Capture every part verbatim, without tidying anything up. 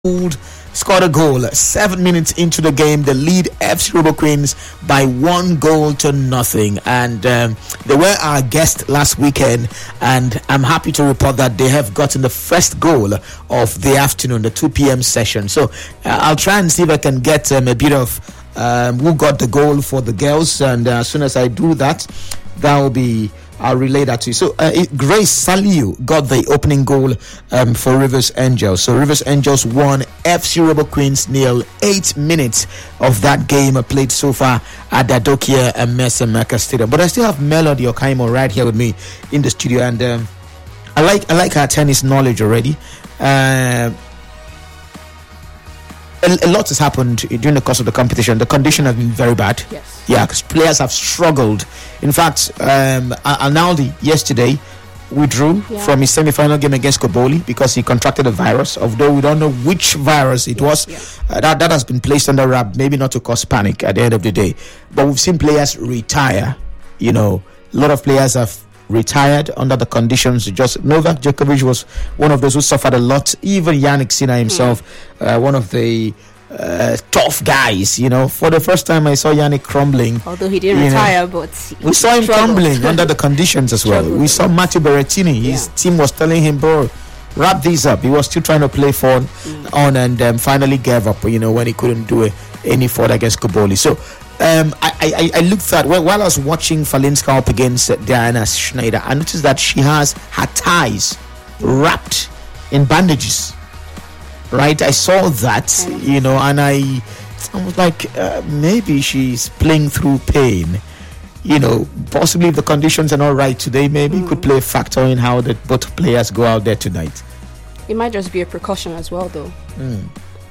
scored a goal. Seven minutes into the game, they lead F C Robo Queens by one goal to nothing. And um, they were our guest last weekend, and I'm happy to report that they have gotten the first goal of the afternoon, the two p.m. session. So uh, I'll try and see if I can get um, a bit of um, who got the goal for the girls, and uh, as soon as I do that, that will be. I'll relay that to you. So, uh, it, Grace Saliu got the opening goal um, for Rivers Angels. So, Rivers Angels won, F C Robo Queens nil. Eight minutes of that game are played so far at the Adokia and Mercer Mecca Stadium. But I still have Melody Okaimo right here with me in the studio, and um, I like I like her tennis knowledge already. Uh, A, a lot has happened during the course of the competition. The condition has been very bad. Yes. Yeah, because players have struggled. In fact, um, Arnaldi yesterday withdrew yeah. from his semi-final game against Koboli because he contracted a virus. Although we don't know which virus it was, yeah. uh, that that has been placed under wrap. Maybe not to cause panic at the end of the day, but we've seen players retire. You know, a lot of players have retired under the conditions. Just Novak Djokovic was one of those who suffered a lot. Even Yannick Sinner himself, mm. uh, one of the uh, tough guys. You know, for the first time I saw Yannick crumbling. Although he didn't retire, know. but we saw him struggled. crumbling under the conditions as well. We saw Matteo Berrettini. His yeah. team was telling him, "Bro, wrap these up." He was still trying to play for mm. on, and um, finally gave up. You know, when he couldn't do it any further against Koboli. So. Um, I, I, I looked at well, while I was watching Falinska up against uh, Diana Schneider, I noticed that she has her thighs wrapped in bandages. Right, I saw that, you know, and I, I was like, uh, maybe she's playing through pain. You know, possibly if the conditions are not right today, maybe mm. it could play a factor in how the both players go out there tonight. It might just be a precaution as well, though. Mm.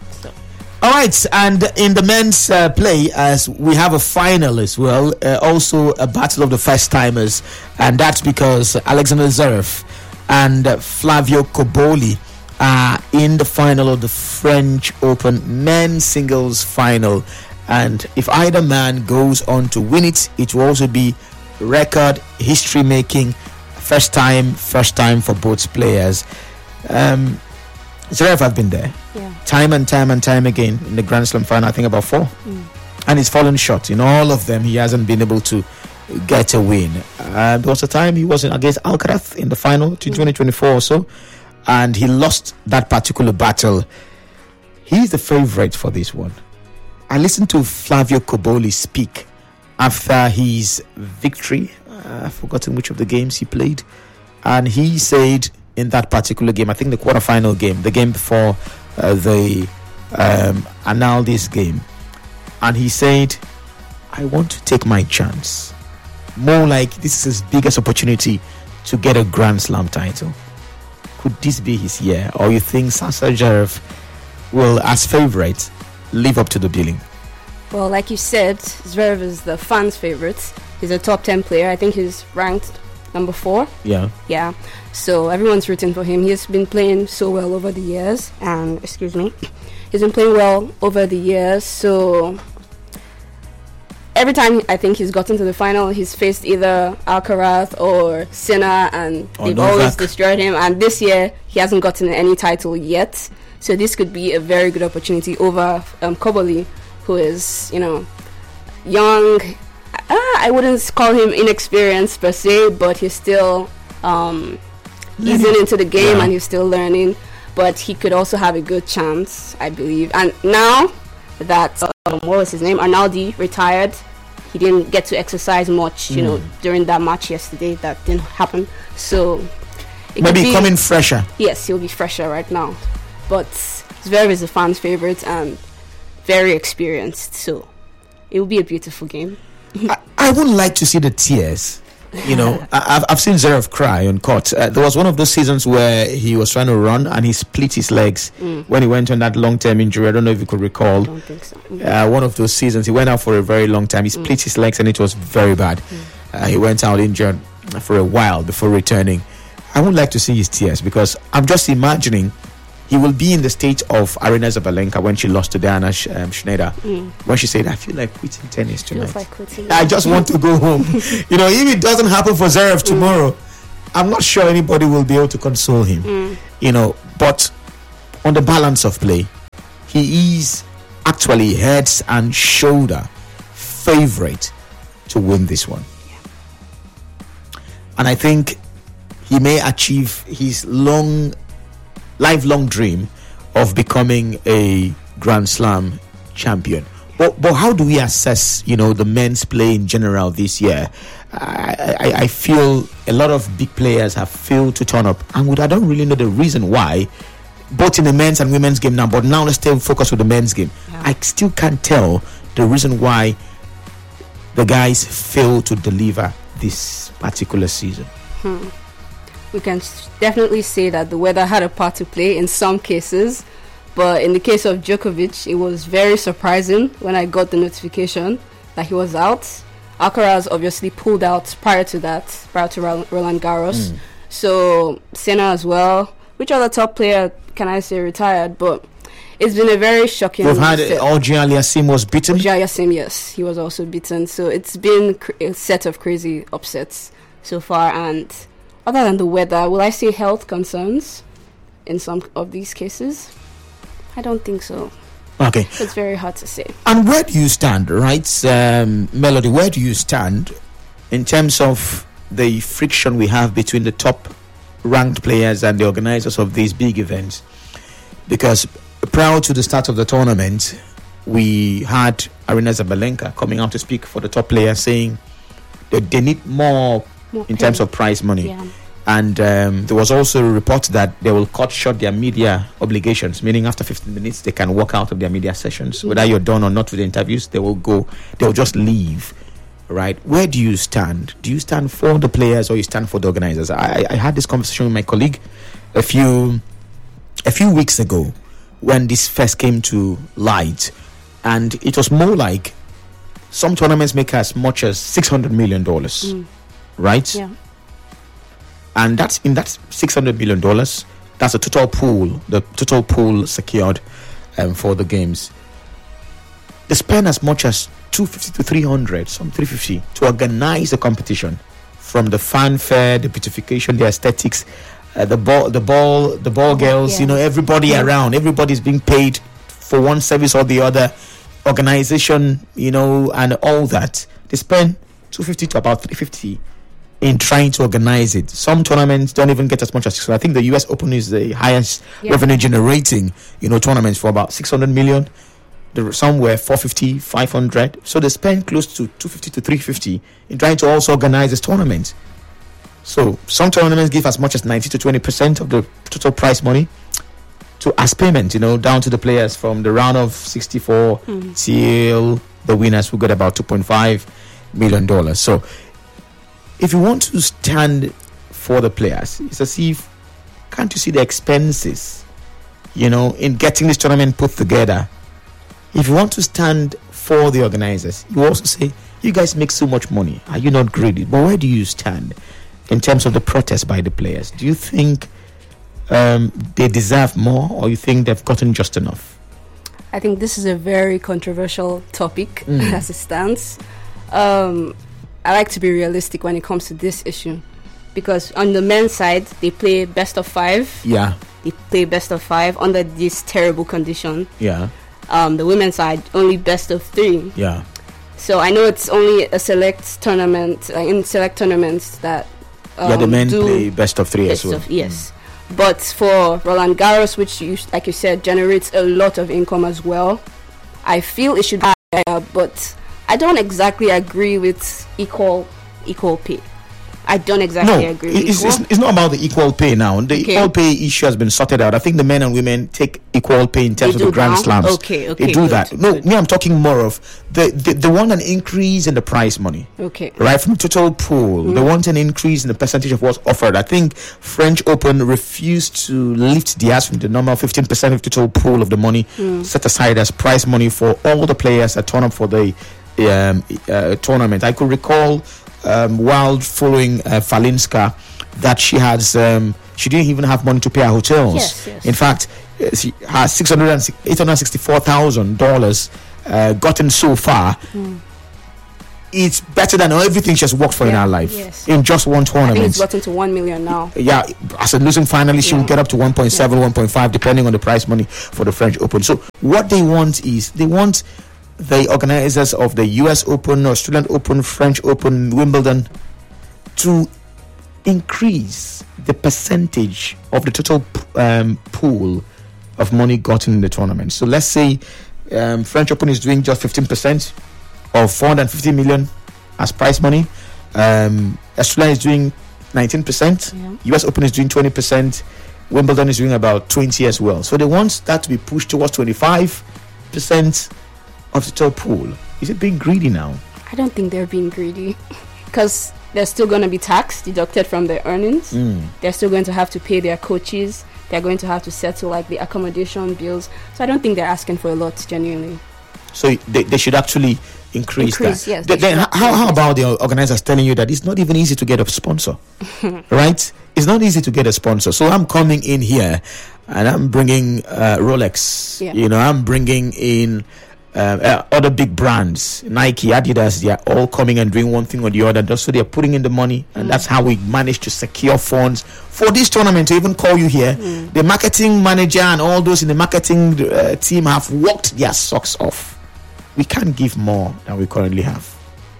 All right, and in the men's uh, play, as we have a final as well, uh, also a battle of the first timers, and that's because Alexander Zverev and uh, Flavio Koboli are in the final of the French Open men's singles final, and if either man goes on to win it, it will also be record history making, first time, first time for both players. Um, Zverev have been there. Yeah. Time and time and time again in the Grand Slam final, I think about four. Mm. And he's fallen short. In all of them, he hasn't been able to get a win. Uh, there was a time he was in against Alcaraz in the final, to mm. twenty twenty-four or so, and he lost that particular battle. He's the favorite for this one. I listened to Flavio Koboli speak after his victory. Uh, I've forgotten which of the games he played. And he said in that particular game, I think the quarterfinal game, the game before uh, the um, Arnaldi's game, and he said, I want to take my chance. More like this is his biggest opportunity to get a Grand Slam title. Could this be his year? Or you think Sasa Zverev will, as favorite, live up to the billing? Well, like you said, Zverev is the fans' favorite. He's a top ten player. I think he's ranked number four. Yeah. Yeah. So everyone's rooting for him. He's been playing so well over the years. And, excuse me, he's been playing well over the years. So every time I think he's gotten to the final, he's faced either Alcaraz or Sinner, and or they've Novak. always destroyed him. And this year, he hasn't gotten any title yet. So this could be a very good opportunity over um, Koboli, who is, you know, young. Uh, I wouldn't call him inexperienced per se, but he's still um, easing into the game yeah. and he's still learning. But he could also have a good chance, I believe. And now that, um, what was his name? Arnaldi retired. He didn't get to exercise much, you mm. know, during that match yesterday. That didn't happen. So it maybe be, coming fresher. Yes, he'll be fresher right now. But Zverev is a fan's favorite and very experienced. So it will be a beautiful game. I, I wouldn't like to see the tears. You know, I, I've I've seen Zverev cry on court. Uh, there was one of those seasons where he was trying to run and he split his legs mm. when he went on that long-term injury. I don't know if you could recall. I don't think so. Mm. Uh, one of those seasons, he went out for a very long time. He split mm. his legs and it was very bad. Mm. Uh, he went out injured for a while before returning. I would like to see his tears because I'm just imagining he will be in the state of Arina Zabalenka when she lost to Diana Sh- um, Schneider. Mm. When she said, I feel like quitting tennis tonight. Feels like quitting. I just want to go home. You know, if it doesn't happen for Zverev tomorrow, mm. I'm not sure anybody will be able to console him. Mm. You know, but on the balance of play, he is actually heads and shoulder favorite to win this one. Yeah. And I think he may achieve his long, lifelong dream of becoming a Grand Slam champion. But, but how do we assess, you know, the men's play in general this year? I, I, I feel a lot of big players have failed to turn up, and I don't really know the reason why, both in the men's and women's game now. But now let's stay focused with the men's game. Yeah. I still can't tell the reason why the guys fail to deliver this particular season. Hmm. We can definitely say that the weather had a part to play in some cases. But in the case of Djokovic, it was very surprising when I got the notification that he was out. Alcaraz obviously pulled out prior to that, prior to Roland Garros. Mm. So Senna as well. Which other top player can I say retired? But it's been a very shocking. We've had Auger-Aliassime was beaten. Auger-Aliassime, yes, he was also beaten. So it's been cr- a set of crazy upsets so far. And other than the weather, will I say health concerns in some of these cases? I don't think so. Okay. It's very hard to say. And where do you stand, right, um, Melody? Where do you stand in terms of the friction we have between the top-ranked players and the organizers of these big events? Because prior to the start of the tournament, we had Aryna Sabalenka coming out to speak for the top players, saying that they need more, more in pay. terms of prize money. Yeah. And um, there was also a report that they will cut short their media obligations, meaning after fifteen minutes they can walk out of their media sessions. Mm-hmm. Whether you're done or not with the interviews, they will go, they will just leave, right? Where do you stand? Do you stand for the players or you stand for the organizers? I, I had this conversation with my colleague a few a few weeks ago when this first came to light, and it was more like some tournaments make as much as six hundred million dollars, mm. right? Yeah. And that's in that six hundred million dollars, that's a total pool, the total pool secured um, for the games. They spend as much as two fifty to three hundred, some three fifty, to organize the competition, from the fanfare, the beautification, the aesthetics, uh, the ball, the ball, the ball girls. Yeah. You know, everybody yeah. around, everybody's being paid for one service or the other, organization, you know, and all that. They spend two fifty to about three fifty in trying to organize it. Some tournaments don't even get as much as, so I think the U S Open is the highest yeah. revenue generating, you know, tournaments for about six hundred million. There, some were four fifty, five hundred. So they spend close to two fifty to three fifty in trying to also organize this tournament. So some tournaments give as much as ninety to twenty percent of the total prize money to as payment, you know, down to the players from the round of sixty-four mm. till the winners who got about two point five million dollars. So if you want to stand for the players, it's as if, can't you see the expenses, you know, in getting this tournament put together? If you want to stand for the organizers, you also say, you guys make so much money. Are you not greedy? But where do you stand in terms of the protest by the players? Do you think um, they deserve more, or you think they've gotten just enough? I think this is a very controversial topic mm. as it stands. Um, I like to be realistic when it comes to this issue, because on the men's side, they play best of five. Yeah. They play best of five under this terrible condition. Yeah. Um, the women's side, only best of three. Yeah. So I know it's only a select tournament, like in select tournaments that um, yeah, the men play best of three as well. Of, yes. Mm. But for Roland Garros, which, you, like you said, generates a lot of income as well, I feel it should be higher, but I don't exactly agree with equal equal pay. I don't exactly no, agree. It's, it's, it's not about the equal pay now. The okay. equal pay issue has been sorted out. I think the men and women take equal pay in terms they of the Grand now? Slams. Okay, okay. They do good, that. No, good. me, I'm talking more of the, the, the one an increase in the prize money. Okay. Right, from total pool. Mm. They want an increase in the percentage of what's offered. I think French Open refused to lift the ask from the normal fifteen percent of total pool of the money mm. set aside as prize money for all the players that turn up for the um, uh, tournament. I could recall Um, while following uh, Falinska, that she has um, she didn't even have money to pay her hotels. Yes, yes. In fact, uh, she has six hundred eight hundred sixty-four thousand dollars uh, gotten so far. Mm. it's better than everything she's worked for yeah, in her life yes. in just one tournament. I think it's gotten to one million now. Yeah, as a losing finalist, she yeah. will get up to one point seven, yeah. one point five, depending on the prize money for the French Open. So what they want is they want the organizers of the U S Open, Australian Open, French Open, Wimbledon to increase the percentage of the total um, pool of money gotten in the tournament. So let's say um, French Open is doing just fifteen percent of four hundred fifty million as prize money. Um, Australia is doing nineteen percent. Yeah. U S Open is doing twenty percent. Wimbledon is doing about twenty as well. So they want that to be pushed towards twenty-five percent of the total pool. Is it being greedy now? I don't think they're being greedy because they're still going to be taxed, deducted from their earnings. Mm. They're still going to have to pay their coaches. They're going to have to settle like the accommodation bills. So I don't think they're asking for a lot, genuinely. So they, they should actually increase, increase that. Yes, the, then how, how about the organizers telling you that it's not even easy to get a sponsor? Right? It's not easy to get a sponsor. So I'm coming in here and I'm bringing uh, Rolex. Yeah. You know, I'm bringing in uh, uh, other big brands, Nike, Adidas. They are all coming and doing one thing or the other. Just so they're putting in the money, and mm. that's how we managed to secure funds for this tournament to even call you here. Mm. The marketing manager and all those in the marketing uh, team have worked their socks off. We can't give more than we currently have.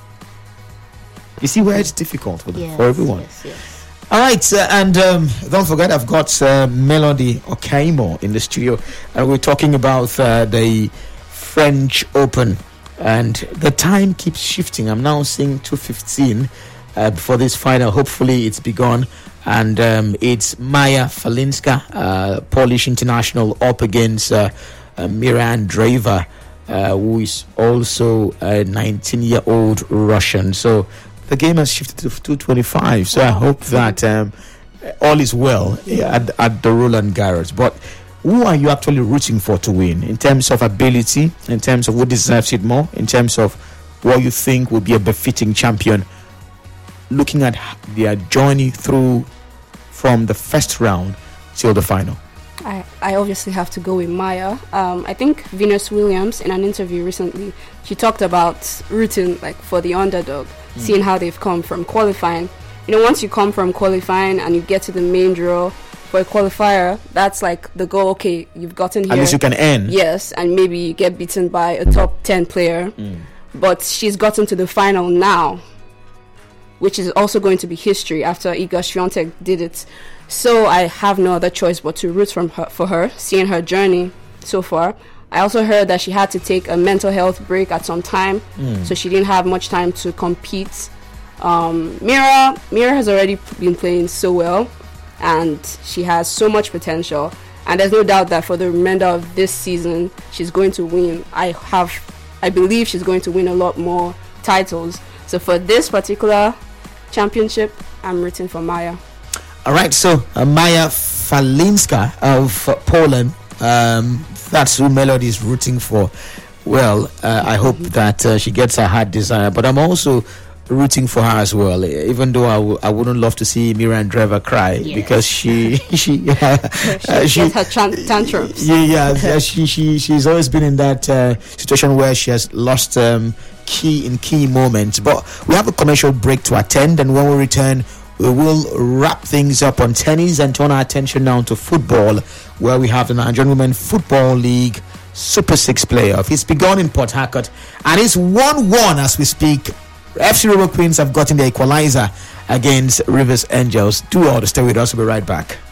You see where it's difficult for, the, yes, for everyone. Yes, yes. All right, uh, and um, don't forget, I've got uh, Melody Okaimo in the studio, and we're talking about uh, the French Open, and the time keeps shifting. I'm now seeing two fifteen uh, before this final. Hopefully, it's begun, and um, it's Maya Falinska, uh, Polish international, up against uh, uh, Mira Andreeva. Uh, who is also a nineteen-year-old Russian. So the game has shifted to two twenty-five. So I hope that um, all is well at, at the Roland Garros. But who are you actually rooting for to win in terms of ability, in terms of who deserves it more, in terms of what you think will be a befitting champion, looking at their journey through from the first round till the final? I, I obviously have to go with Maya. Um, I think Venus Williams, in an interview recently, she talked about rooting like for the underdog, mm. seeing how they've come from qualifying. You know, once you come from qualifying and you get to the main draw for a qualifier, that's like the goal. Okay, you've gotten here. At least you can end. Yes, and maybe you get beaten by a top ten player. Mm. But she's gotten to the final now, which is also going to be history after Iga Swiatek did it. So I have no other choice but to root from her, for her, seeing her journey so far. I also heard that she had to take a mental health break at some time, mm. so she didn't have much time to compete. Um, Mira, Mira has already been playing so well, and she has so much potential. And there's no doubt that for the remainder of this season, she's going to win. I have, I believe she's going to win a lot more titles. So for this particular championship, I'm rooting for Maya. All right, so uh, Maya Falinska of uh, Poland, um, that's who Melody is rooting for. Well, uh, I hope that uh, she gets her heart desire, but I'm also rooting for her as well, even though I, w- I wouldn't love to see Mira Andreeva cry, yes. because she she uh, she, she gets her tran- tantrums. Yeah, yeah, yeah she she she's always been in that uh, situation where she has lost um, key in key moments. But we have a commercial break to attend, and when we return, we will wrap things up on tennis and turn our attention now to football, where we have the Nigerian Women Football League Super Six playoff. It's begun in Port Harcourt and it's one one as we speak. F C Robo Queens have gotten the equalizer against Rivers Angels. Do all to stay with us. We'll be right back.